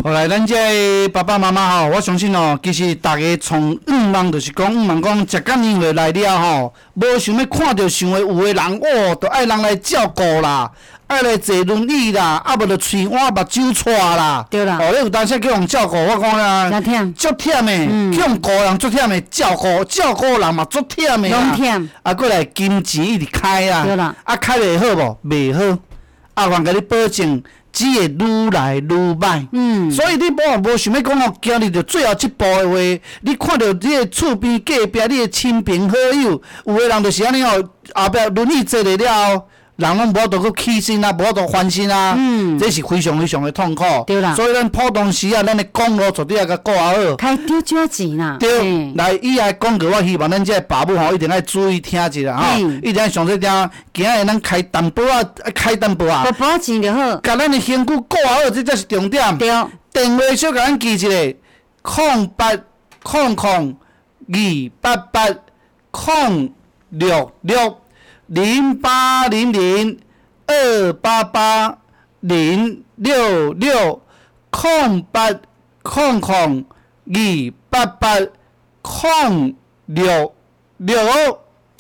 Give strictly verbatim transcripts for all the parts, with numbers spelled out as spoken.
后来咱这爸爸妈妈吼，我相信哦，其实大家从五望就是讲，五望讲食到年岁来了吼，无想要看到想的有的人哦，都爱人来照顾啦，爱来坐轮椅啦，啊无就喙碗目睭扯啦。 对啦。 哦，你有当时叫人照顾，我讲啦， 真忝， 足忝的， 嗯、 叫人顾人足忝的，照顾照顾人嘛足忝的啦。 拢忝。啊， 过来金钱一直开啦。 对啦。 啊，开袂好无？袂好。啊，我甲你保证。只会愈来愈歹，嗯，所以你无无想要讲哦，今日就最后一步的话，你看到你的厝边隔壁，你的亲朋好友，有的人就是安尼哦，后壁轮椅坐咧了，人拢无法度去起身啊，无法度翻身啊，嗯，这是非常非常的痛苦。 对啦， 所以咱普通时啊，咱的公路绝对要甲顾好。 开丢少钱啦？ 对，来以下广告，我希望咱这爸母吼一定要注意听一下吼，一定要上这点，今日咱开淡薄啊，开淡薄啊， 无保钱就好， 甲咱的身躯顾好，这才是重点。 对， 电话小甲咱记一下，空八空空二八八空六六零八零零二八八零六六空八空空二八八空六六。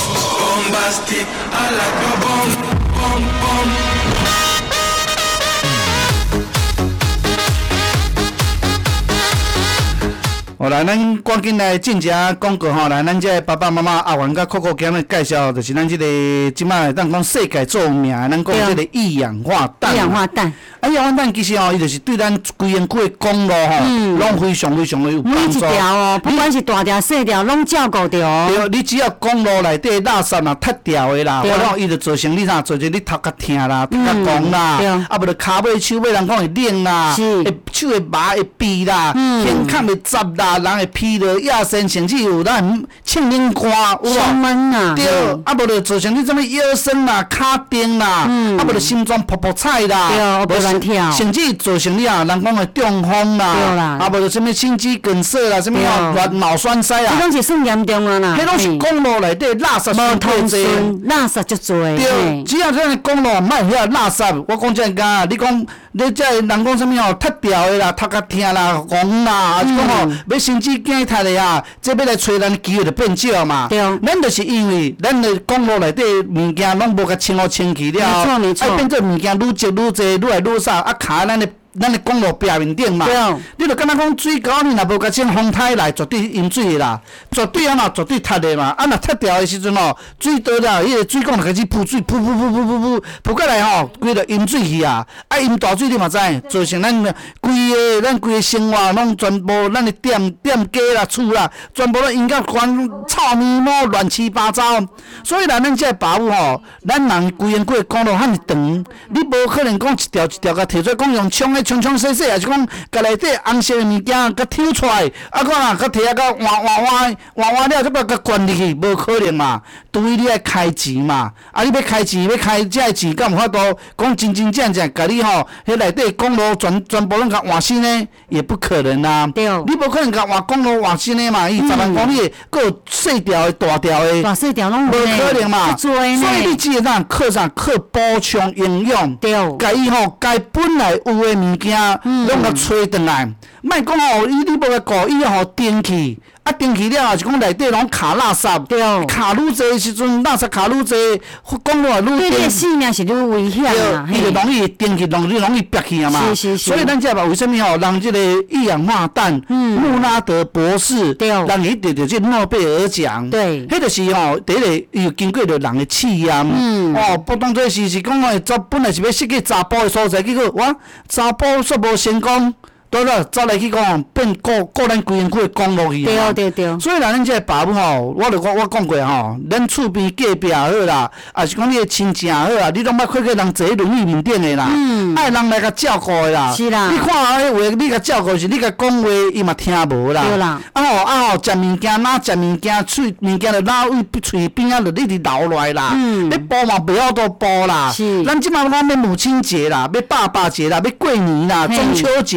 好来，咱赶紧来进正广告吼！来，咱这爸爸妈妈阿元甲 Coco 今日介绍，就是咱这个即摆咱讲世界著名，咱讲这个一氧化氮。 一氧化氮， 啊，一氧化氮其实吼，伊就是对咱规身躯的公路吼，拢非常非常的有帮助。 每一条哦，不管是大条细条，拢照顾着哦。 对，你只要公路内底垃圾若踢掉的啦，或者伊就造成你啥，造成你头壳疼啦、头壳狂啦，啊，无就骹尾手尾人讲会冷啦，会手会麻会痹啦，胸坎会杂啦。人会疲劳、亚身，甚至有咱呛冷寒，有无？闷啊！ 对，啊无就造成你什么腰酸啦、骹钉啦，啊无就心脏噗噗菜啦， 对，无乱跳， 甚至造成你啊，人讲的中风啦，啊无就什么心肌梗塞啦，什么脑脑栓塞啊， 迄拢是算严重啊啦。 迄拢是公路内底垃圾太多， 垃圾足多。 对，只要咱的公路莫遐垃圾，我讲真假，你讲你这人讲什么哦，踢掉的啦，头壳疼啦、戆啦，啊是讲吼要甚至惊踢的啊，这要来找咱机会就变少嘛。 对， 咱就是因为咱的公路内底物件拢无甲清好清气了， 没错没错， 啊变做物件愈积愈济，愈来愈少，啊卡咱的。咱的公路壁面顶嘛，你著敢若讲水沟呢，若无甲种风台来，绝对淹水啦，绝对啊嘛，绝对塌的嘛。啊，若塌掉的时阵吼，水倒了，迄个水管就开始扑水，扑扑扑扑扑扑，扑过来吼，规个淹水去啊！啊，淹大水你嘛知，造成咱规个咱规个生活拢全部咱的店店家啦、厝啦，全部拢淹到全臭咪毛、乱七八糟。所以啦，咱这爸母吼，咱人规身躯公路遐尼长，你无可能讲一条一条甲摕出来讲用冲的。冲冲洗洗，也是讲，甲内底红色的物件甲抽出来，啊，个啊，甲摕啊，甲换换换换换了，再把甲关入去，无可能嘛。除非你爱开钱嘛，啊，你要开钱，要开这个钱，敢有法度讲真真正正，甲你吼，迄内底公路全全部拢甲换新的，也不可能啊。 对。 你无可能甲换公路换新的嘛？伊十万公里，佫有细条的、大条的， 大细条拢无可能嘛。 所以你只会当课上课补充营养， 对。 甲伊吼，该本来有的物件，拢甲吹转来，莫讲吼，伊你无甲顾伊吼电器，啊电器了后是讲内底拢卡垃圾， 对， 卡愈济时阵，垃圾卡愈济，公路也愈对你的性命是愈危险啊， 伊就容易电器容易容易瘪去啊嘛。 是是是。 所以咱这吧，为什么吼，让这个一氧化氮，穆拉德博士， 对， 让伊得到这诺贝尔奖， 对， 迄就是吼，第一个伊有经过着人的试验，嗯，哦，不当做是是讲吼，查本来是要设计查甫的所在，结果哇，查甫煞无成功。对了，走来去讲变过过咱规身躯的公路去啊！对对对。 所以啦，咱这爸母吼，我就我我讲过吼，咱厝边隔壁也好啦，啊是讲你的亲戚也好啦，你拢捌看过人坐喺轮椅面顶的啦，嗯，爱人来甲照顾的啦。 是啦。 你看迄话，你甲照顾是，你甲讲话，伊嘛听无啦。 对啦。 啊吼啊吼，食物件哪食物件，喙物件就哪位喙边啊，就一直流落来啦。嗯。要补嘛，不要多补啦。 是。 咱即马讲要母亲节啦，要爸爸节啦，要过年啦，中秋节啦。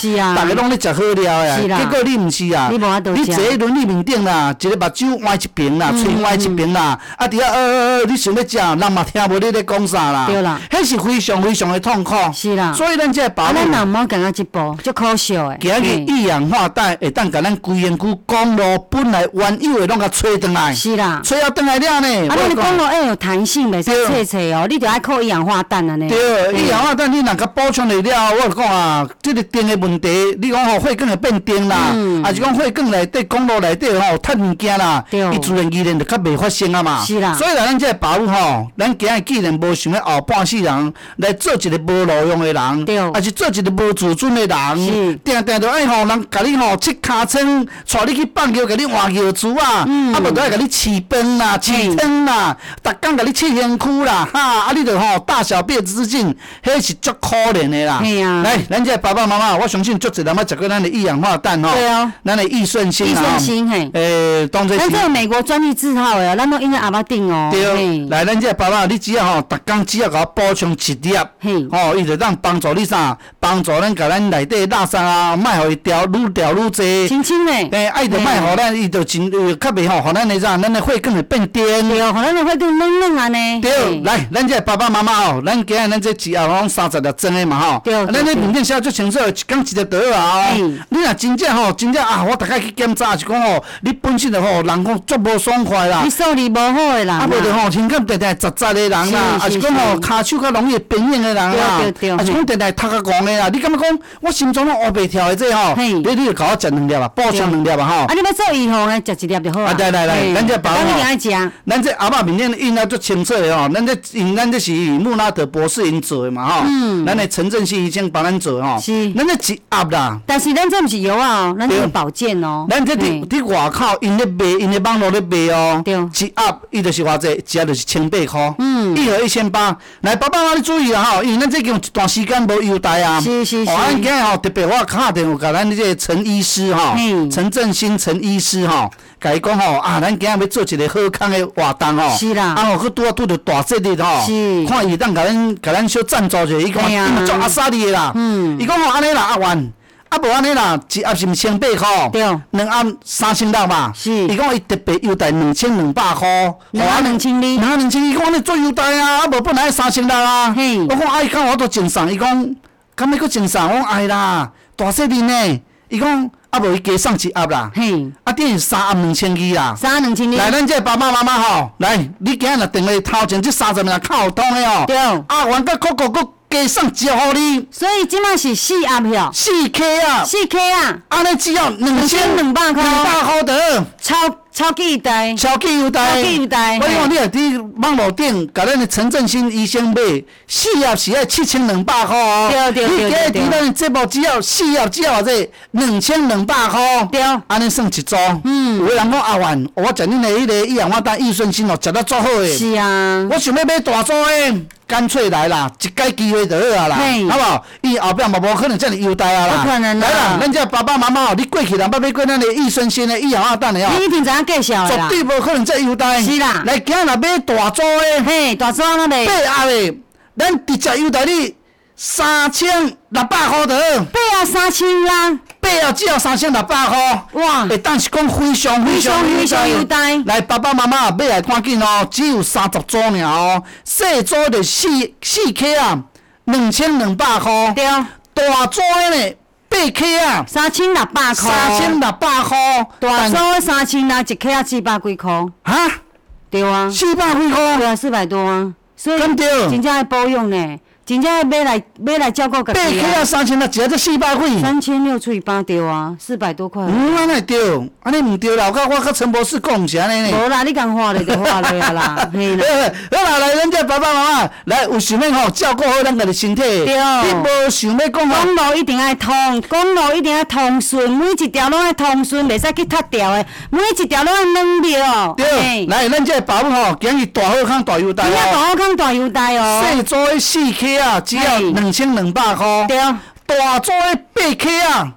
是啊， 大家拢咧食好料呀，结果你毋是啊， 你无法度食， 你坐轮椅面顶啦，一个目睭歪一边啦，嘴歪一边啦，啊，伫遐呃呃呃，你想要食，人嘛听无你咧讲啥啦， 对啦， 迄是非常非常的痛苦， 是啦， 所以咱这保姆， 咱若莫行到即步，足可惜的。 今日一氧化氮会当甲咱规身躯公路本来原有的拢甲吹转来， 是啦， 吹啊转来了呢。 啊，你公路要有弹性，袂使脆脆哦，你着爱靠一氧化氮啊呢。 对，一氧化氮你若甲补充来了，我讲啊，即个电的问题，你讲吼血管会变电啦，还是讲血管内底公路内底吼脱物件啦，伊自然而然就较袂发生啊嘛。 是啦， 所以来咱这保姆吼，咱今日既然无想要后半世人来做一个无路用的人， 对， 还是做一个无自尊的人，定定着爱吼人甲你吼切尻川，带你去放尿，甲你换尿珠啊，啊无着爱甲你饲饭啦、饲汤啦，逐工甲你切身躯啦，哈，啊你着吼大小便失禁，迄是足可怜的啦。 系啊， 来，咱这爸爸妈妈，我相信足侪人要食过咱的一氧化氮吼， 对哦， 咱的益顺锌啊， 益顺锌嘿， 诶，当做咱这个美国专利字号的，咱都应该阿巴定哦。 对，来，咱这爸爸，你只要吼，逐工只要甲我补充一粒，吼，伊就当帮助你啥？帮助咱甲咱内底垃圾啊，莫互伊掉愈掉愈济。 清清嘞。 诶，爱着莫互咱伊就真较袂吼，互咱的啥，咱的血管会变颠。 对，互咱的血管软软安尼。 对，来，咱这爸爸妈妈吼，咱今日咱这一盒拢三十粒装的嘛吼。 对。 咱这面顶写足清楚，一工一粒倒啊哦。你若真正吼，真正啊，我逐摆去检查，是讲吼，你本身就吼，人讲足无爽快啦。 你受力无好的人。 啊，无着吼，情感定定杂杂的人啦，还是讲吼，骹手较容易变硬的人啦，还是讲定定头壳戆的啦。你感觉讲，我心脏拢黑白跳的这吼，你你就甲我食两粒啊，补充两粒啊吼。 啊，你要做预防呢，食一粒就好啊。 啊，来来来，咱这包吼， 咱一定爱食。 咱这阿嬷面顶印了足清楚的吼，咱这因咱这是穆拉德博士因做的嘛吼，咱的陈正熙医生帮咱做吼， 是， 咱这一盒啦。 但是咱这毋是药啊哦，咱这是保健哦。 咱这伫伫外口因咧卖，因咧网络咧卖哦，一盒伊就是偌济，一盒就是千八块，嗯，一盒一千八。来，爸爸妈你注意啦吼，因为咱这有一段时间无优待啊。 是是是。 哦，咱今日吼特别我敲电话甲咱这个陈医师吼，陈正兴陈医师吼，甲伊讲吼啊，咱今日要做一个好康的活动吼。 是啦。 啊吼，佮拄啊拄着大节日吼， 是。 看伊当甲咱甲咱小赞助者，伊讲伊嘛做阿萨利的啦。嗯。伊讲吼安尼啦，阿元。啊，无安尼啦，一盒是毋千八箍， 对， 两盒三千六嘛。 是。 伊讲伊特别优待两千两百箍， 两盒两千二， 两盒两千，伊讲安尼做优待啊，啊无本来三千六啊。 嘿。 我讲啊，伊讲我都赠送，伊讲敢要搁赠送？我讲哎啦，大节日呢。伊讲啊无伊加送一盒啦。 嘿。 啊，等于三盒两千二啦。 三盒两千二。 来，咱这爸爸妈妈吼，来，你今日若电话头前这三十名较有通的哦。 对。 啊，元甲可可搁。加送一互你， 所以即摆是四盒票， 四 K 啊， 四 K 啊， 安尼只要两千两百块， 两百块得， 超超级优待， 超级优待， 超级优待。 我讲你若伫网络顶，甲咱的陈正兴医生买四盒是要七千两百块哦。 对对对对对。 你今日伫咱节目只要四盒，只要这两千两百块， 对， 安尼算一组。嗯，有个人讲阿元，我食恁的迄个一氧化氮益顺锌哦，食得足好诶。 是啊。 我想要买大组诶。干脆来啦，一解机会就好啊啦，好不好？伊后壁嘛无可能遮尔优待啊啦。 不可能来啦，咱这爸爸妈妈哦，你过去人要买过咱的益顺锌的一氧化氮的哦， 你一定知影介绍的啦。 绝对无可能遮优待。 是啦。 来，今日若买大组的， 嘿，大组安尼八盒的，咱直接优待你三千六百块就好。 八盒三千啦。 八盒只要三千六百块， 哇！ 会当是讲非常非常非常优待。 来，爸爸妈妈买来赶紧哦，只有三十组尔哦，细组就四四 K 啊，两千两百块。 对。 大组的呢，八 K 啊， 三千六百块。 三千六百块。 大组的三千啦，一 K 啊四百几块。 哈？ 对啊。 四百几块？ 对啊，四百多啊。所以真正爱保养呢。真正买来买来照顾家己啊！ 八 K 啊，三千六，一个才四百几。 三千六除以八对啊，四百多块。 嗯，安尼对，安尼唔对啦，我甲我甲陈博士讲是安尼呢。 无啦，你共画咧就画咧啊啦，嘿啦。 好啦，来，咱这爸爸妈妈来，有想要吼照顾好咱家己身体。 对。 你无想要讲公路一定爱通，公路一定爱通顺，每一条拢爱通顺，袂使去塌掉的，每一条拢爱软掉。 对。来，咱这爸母吼，今日大好康大优待哦。 今日大好康大优待哦。 细组的四 K 啊，只要两千两百块。 对。 大组的八 K 啊，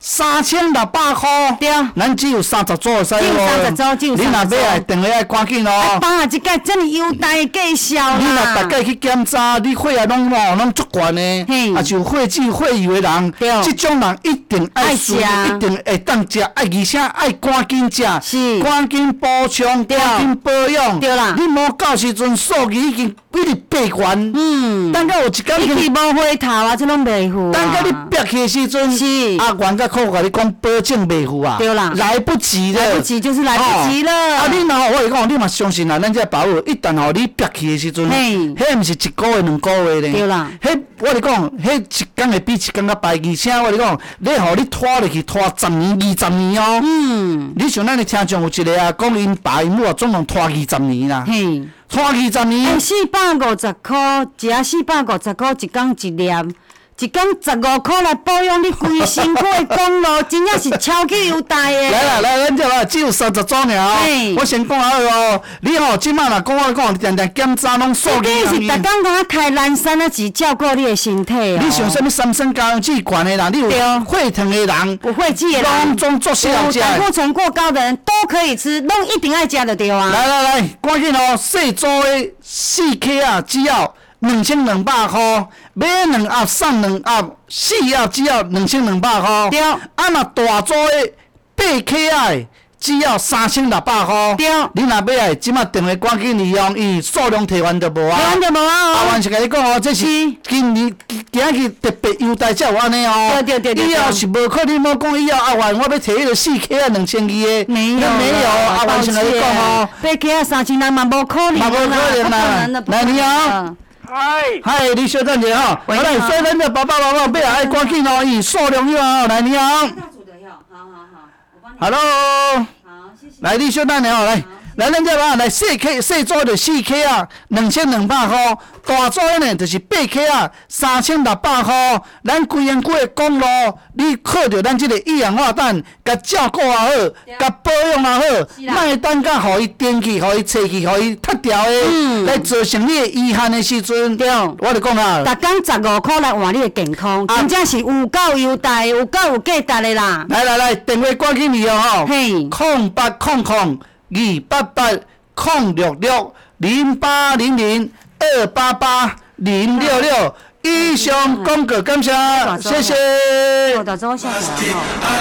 三千六百块， 对， 咱只有三十组会使咯。 只有三十组，只有你若三十组。 买来电话爱赶紧咯。 爸啊，即届这么优待介绍啦。 你若逐届去检查，你血压拢哦拢足悬的， 嘿啊就血脂、血油的人， 对即种人一定爱食， 爱吃一定会当食，爱而且爱赶紧食， 是赶紧补充， 对赶紧保养。 对啦你无到时阵数据已经比你八悬， 嗯， 等到有一天一去无回头啊，这拢袂付啊。 等到你憋起的时阵， 是阿元甲靠甲你讲保证袂付啊， 对啦来不及了， 来不及就是来不及了。 哦、啊，你若我跟你讲，你嘛相信啊，咱这保姆一旦吼你憋起的时阵，迄毋是一个月两个月咧， 对啦， 迄我跟你讲，迄一天会比一天较歹，而且我跟你讲，你互你拖落去拖十年、二十年哦。 嗯， 你像咱的听众有一个啊，讲因爸因母啊，总共拖二十年啦， 嘿， 拖二十年。 哎，四百五十块，一啊四百五十块一工一粒，一工十五块来保养你规身躯的公路，真正是超级优待的。 来啦来，咱这啦只有三十组尔哦。我先讲下哦，你吼即摆若讲我讲，定定检查拢数据你是逐工甲我开蓝山啊，是照顾你的身体哦。 你像什么三酸甘油酯悬的人，你有血糖的人， 有血脂的人， 拢总做适合食。 有胆固醇过高的人都可以吃，拢一定爱食就对啊。 来来来，赶紧哦，细组的四克啊，只要两千两百块，买两盒送两盒，四盒只要两千两百块。 对。 啊，若大组的八克啊的，只要三千六百块。 对。 你若买来，即马电话赶紧利用，伊数量摕完就无啊。 摕完就无啊。 阿元是甲你讲哦，这是今年今日特别优待才有安尼哦。 对对对对。 以后是无可能无讲以后阿元我要摕迄个四克啊两千二的。 没有。 没有，阿元是甲你讲哦。 八克啊三千人嘛无可能。 嘛无可能啦。来你好。 嗨， 嗨，你稍等者吼，好来，所以咱的爸爸妈妈买来爱赶紧哦，伊数量有啊，来你好。Hello。好，谢谢。来，你稍等者吼，来，来咱这吧，来四克四组就四克啊，两千两百块，大组的呢就是八克啊，三千六百块。咱规身躯的公路，你靠着咱这个一氧化氮，甲照顾也好，甲保养也好，莫等甲互伊电去，互伊吹去，互伊脱掉的，来造成你的遗憾的时阵，对，我就讲啊， 逐工十五块来换你的健康，真正是有够优待，有够有价值的啦。 来来来，电话赶紧利用吼， 嘿， 空八空空二八八空六六零八零零二八八零六六。以上广告感谢，谢谢。 大早下起来吼。